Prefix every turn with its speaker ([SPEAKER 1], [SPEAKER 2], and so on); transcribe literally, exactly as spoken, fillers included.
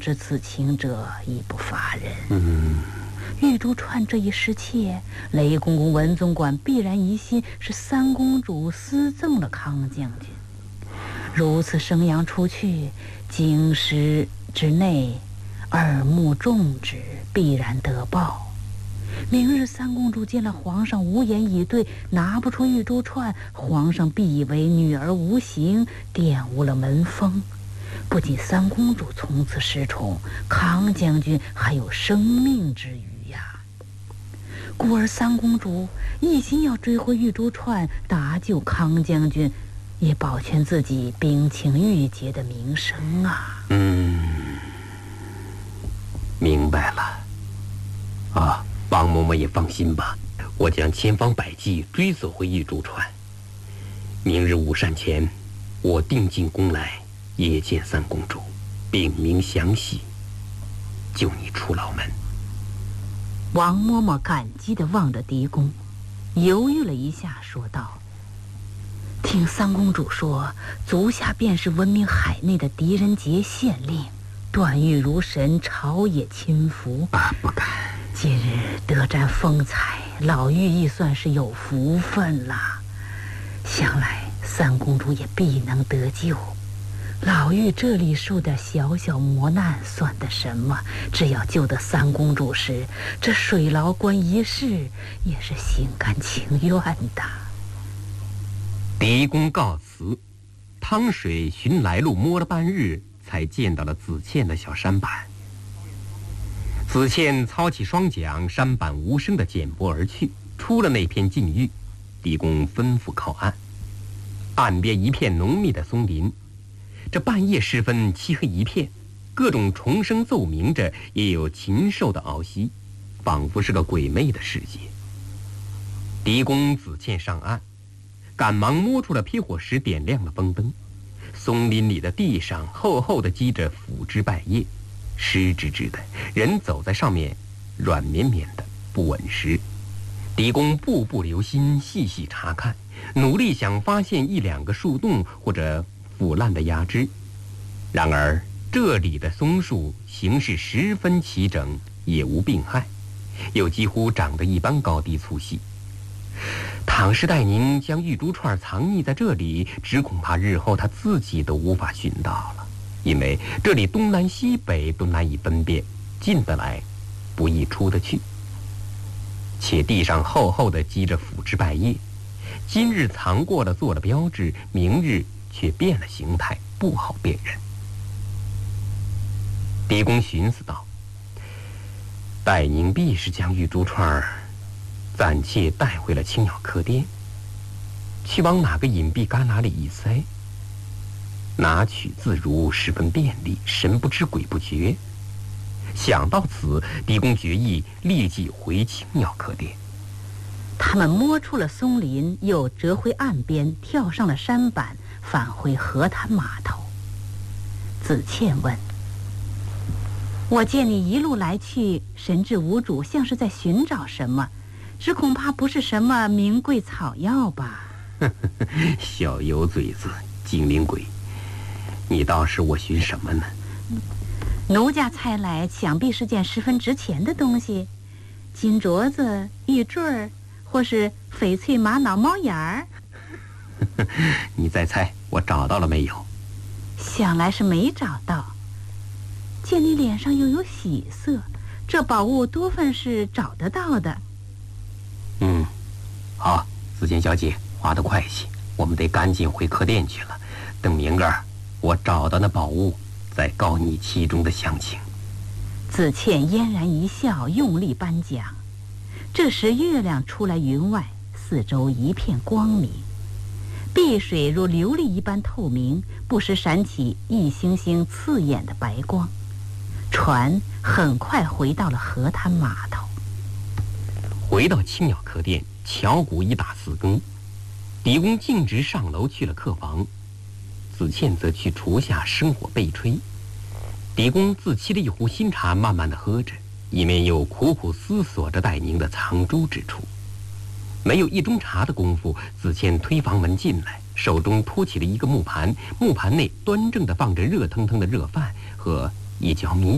[SPEAKER 1] 知此情者亦不乏人。
[SPEAKER 2] 嗯，
[SPEAKER 1] 玉珠钏这一失窃，雷公公、文总管必然疑心是三公主私赠了康将军。如此声扬出去，京师之内耳目众之，必然得报。明日三公主见了皇上无言以对，拿不出玉珠钏，皇上必以为女儿无形，玷污了门风。不仅三公主从此失宠，康将军还有生命之虞呀。故而三公主一心要追回玉珠钏，搭救康将军，也保全自己冰清玉洁的名声啊。
[SPEAKER 2] 嗯，明白了。啊，王嬷嬷也放心吧，我将千方百计追索回玉珠钏。明日午膳前，我定进宫来谒见三公主，禀明详细，救你出牢门。
[SPEAKER 1] 王嬷嬷感激地望着狄公，犹豫了一下，说道：听三公主说，足下便是闻名海内的狄仁杰县令，段誉如神，朝野亲服
[SPEAKER 2] 啊，不敢。
[SPEAKER 1] 今日得沾风采，老妪亦算是有福分啦。想来三公主也必能得救。老妪这里受点小小磨难算得什么？只要救得三公主时，这水牢关一事也是心甘情愿的。
[SPEAKER 2] 狄公告辞，汤水寻来路摸了半日，才见到了子倩的小舢板。子倩操起双桨，舢板无声地剪拨而去，出了那片禁域。狄公吩咐靠岸，岸边一片浓密的松林。这半夜时分，漆黑一片，各种虫声奏鸣着，也有禽兽的嗷息，仿佛是个鬼魅的世界。狄公、子倩上岸，赶忙摸出了撇火石点亮了风灯。松林里的地上厚厚的积着腐枝败叶，湿吱吱的，人走在上面软绵绵的，不稳实。狄公步步留心，细细查看，努力想发现一两个树洞或者腐烂的芽枝。然而这里的松树形势十分齐整，也无病害，又几乎长得一般高低粗细。倘是戴宁将玉珠钏藏匿在这里，只恐怕日后他自己都无法寻到了，因为这里东南西北都难以分辨，进得来不易出得去，且地上厚厚的积着腐枝败叶，今日藏过了做了标志，明日却变了形态，不好辨认。狄公寻思道：戴宁必是将玉珠钏暂且带回了青鸟客店，去往哪个隐蔽旮旯里一塞，拿取自如，十分便利，神不知鬼不觉。想到此，狄公决意立即回青鸟客店。
[SPEAKER 1] 他们摸出了松林，又折回岸边，跳上了舢板，返回河滩码头。子倩问：我见你一路来去，神志无主，像是在寻找什么，只恐怕不是什么名贵草药吧？
[SPEAKER 2] 小油嘴子，精灵鬼，你倒是我寻什么呢？
[SPEAKER 1] 奴家猜来，想必是件十分值钱的东西，金镯子、玉坠儿，或是翡翠玛瑙猫眼儿。
[SPEAKER 2] 你再猜，我找到了没有？
[SPEAKER 1] 想来是没找到。见你脸上又有喜色，这宝物多分是找得到的。
[SPEAKER 2] 嗯，好，子倩小姐，划得快些，我们得赶紧回客店去了。等明儿我找到那宝物，再告你其中的详情。
[SPEAKER 1] 子倩嫣然一笑，用力颁奖。这时月亮出来云外，四周一片光明，碧水如琉璃一般透明，不时闪起一星星刺眼的白光。船很快回到了河滩码头。
[SPEAKER 2] 回到青鸟客店，敲鼓已打四更。狄公径直上楼去了客房，子倩则去厨下生火备炊。狄公自沏了一壶新茶，慢慢地喝着，一面又苦苦思索着戴宁的藏珠之处。没有一盅茶的功夫，子倩推房门进来，手中托起了一个木盘，木盘内端正地放着热腾腾的热饭和一嚼米